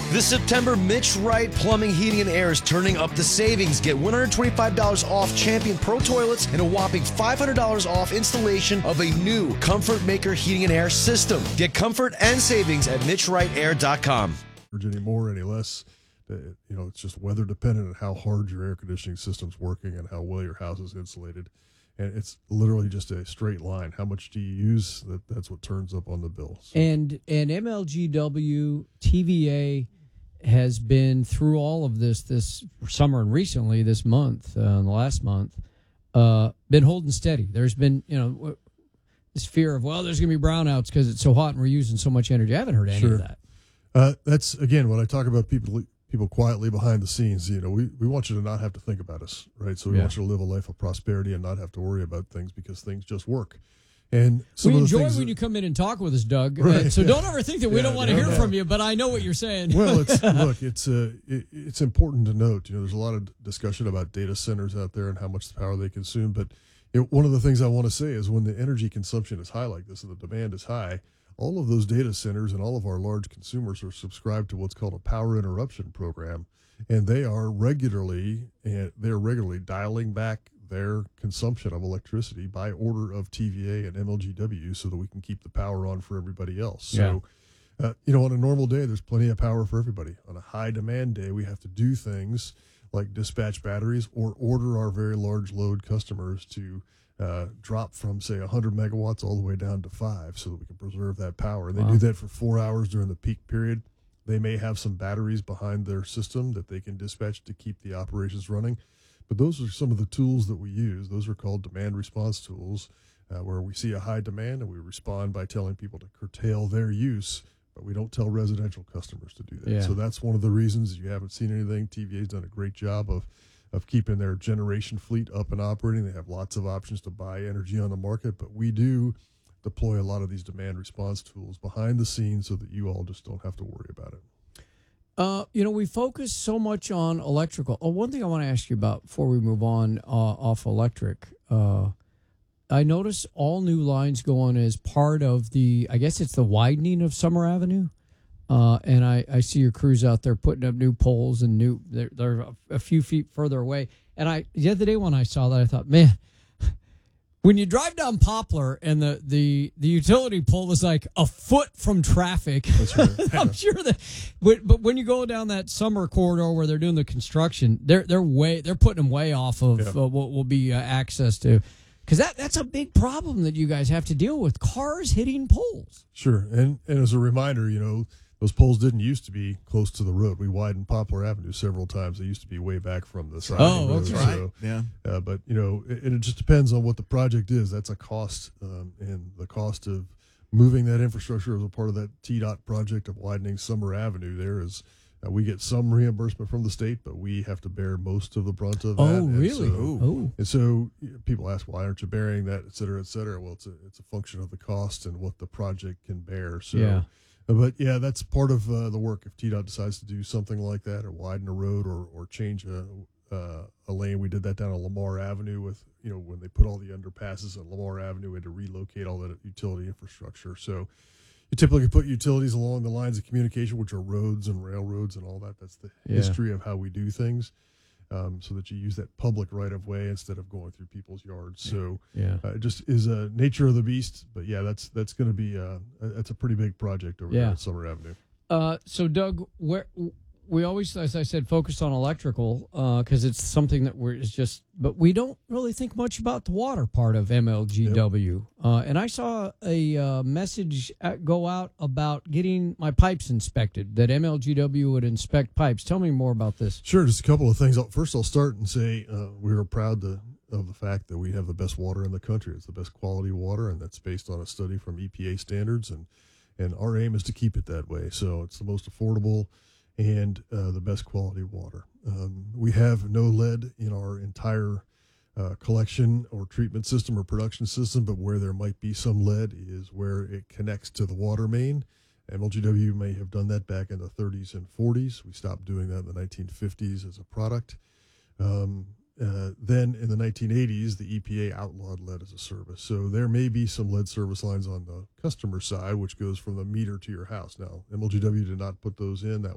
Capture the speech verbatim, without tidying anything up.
This September, Mitch Wright Plumbing, Heating, and Air is turning up the savings. Get one hundred twenty-five dollars off Champion Pro Toilets and a whopping five hundred dollars off installation of a new Comfort Maker Heating and Air system. Get comfort and savings at mitch wright air dot com. Any more, any less. You know, it's just weather dependent on how hard your air conditioning system's working and how well your house is insulated. And it's literally just a straight line. How much do you use? That That's what turns up on the bill. So. And and M L G W, T V A has been through all of this this summer and recently this month, uh, in the last month, uh, been holding steady. There's been, you know, this fear of, well, there's going to be brownouts because it's so hot and we're using so much energy. I haven't heard any sure. of that. Uh, that's, again, when I talk about people people quietly behind the scenes, you know, we, we want you to not have to think about us, right? So we yeah. want you to live a life of prosperity and not have to worry about things because things just work. And some we of the enjoy things when that, you come in and talk with us, Doug. Right, uh, so yeah. don't ever think that we yeah, don't want to no, hear no. from you, but I know what you're saying. Well, it's look, it's uh, it, it's important to note, you know, there's a lot of discussion about data centers out there and how much power they consume. But you know, one of the things I want to say is when the energy consumption is high like this and the demand is high, all of those data centers and all of our large consumers are subscribed to what's called a power interruption program. And they are regularly, and they're regularly dialing back their consumption of electricity by order of T V A and M L G W so that we can keep the power on for everybody else. So, uh, you know, on a normal day, there's plenty of power for everybody. On a high demand day, we have to do things like dispatch batteries or order our very large load customers to uh, drop from, say, one hundred megawatts all the way down to five so that we can preserve that power. And they wow. do that for four hours during the peak period. They may have some batteries behind their system that they can dispatch to keep the operations running. But those are some of the tools that we use. Those are called demand response tools, uh, where we see a high demand and we respond by telling people to curtail their use, but we don't tell residential customers to do that. Yeah. So that's one of the reasons you haven't seen anything. T V A's done a great job of, of keeping their generation fleet up and operating. They have lots of options to buy energy on the market, but we do deploy a lot of these demand response tools behind the scenes so that you all just don't have to worry about it. Uh, you know, we focus so much on electrical. Oh, one thing I want to ask you about before we move on uh, off electric. Uh, I notice all new lines go on as part of the, I guess it's the widening of Summer Avenue. Uh, and I, I see your crews out there putting up new poles and new, they're, they're a, a few feet further away. And I, the other day when I saw that, I thought, man, when you drive down Poplar and the, the, the utility pole is like a foot from traffic, That's right. I'm sure that. But, but when you go down that summer corridor where they're doing the construction, they're they're way they're putting them way off of Yeah. uh, what will be uh, access to, because that that's a big problem that you guys have to deal with: cars hitting poles. Sure. And and as a reminder, you know, those poles didn't used to be close to the road. We widened Poplar Avenue several times. They used to be way back from the side Oh, of the road. okay. So, Yeah. uh, but, you know, it, it just depends on what the project is. That's a cost, um, and the cost of moving that infrastructure as a part of that T DOT project of widening Summer Avenue there is, uh, we get some reimbursement from the state, but we have to bear most of the brunt of that. Oh, And really? so- Oh, And so you know, people ask, why aren't you bearing that, et cetera, et cetera? Well, it's a, it's a function of the cost and what the project can bear. So, Yeah. but yeah, that's part of uh, the work. If T DOT decides to do something like that or widen a road or, or change a, uh, a lane, we did that down on Lamar Avenue with, you know, when they put all the underpasses on Lamar Avenue, we had to relocate all that utility infrastructure. So you typically put utilities along the lines of communication, which are roads and railroads and all that. That's the Yeah. history of how we do things. Um, so that you use that public right of way instead of going through people's yards. So yeah. uh, it just is a nature of the beast. But yeah, that's that's going to be uh, that's a pretty big project over Yeah. there at Summer Avenue. Uh, so Doug, where we always, as I said, focus on electrical because it's something that we're is just, but we don't really think much about the water part of M L G W. Yep. Uh, and I saw a uh, message go out about getting my pipes inspected. That M L G W would inspect pipes. Tell me more about this. Sure, just a couple of things. First, I'll start and say uh, we are proud to, of the fact that we have the best water in the country. It's the best quality water, and that's based on a study from E P A standards, and and our aim is to keep it that way. So it's the most affordable and uh, the best quality water. Um, we have no lead in our entire uh, collection or treatment system or production system, but where there might be some lead is where it connects to the water main. M L G W may have done that back in the thirties and forties. We stopped doing that in the nineteen fifties as a product. Um, uh, then in the nineteen eighties, the E P A outlawed lead as a service. So there may be some lead service lines on the customer side, which goes from the meter to your house. Now, M L G W did not put those in. That